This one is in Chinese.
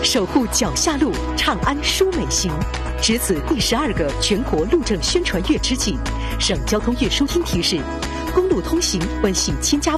守护脚下路，长安舒美行。值此第12个全国路政宣传月之际，省交通运输厅提示：公路通行温系千家